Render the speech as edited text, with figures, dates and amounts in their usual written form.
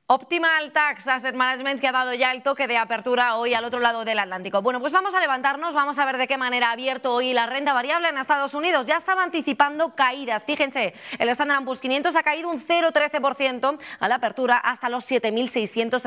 Optimal Tax Asset Management, que ha dado ya el toque de apertura hoy al otro lado del Atlántico. Bueno, pues vamos a levantarnos, vamos a ver de qué manera ha abierto hoy la renta variable en Estados Unidos. Ya estaba anticipando caídas. Fíjense, el Standard & Poor's 500 ha caído un 0,13% a la apertura hasta los 7.600.